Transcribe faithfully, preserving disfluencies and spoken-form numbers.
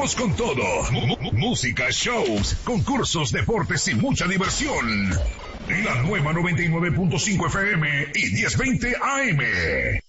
Vamos con todo. M- música, shows, concursos, deportes y mucha diversión. La nueva noventa y nueve punto cinco F M y diez veinte A M.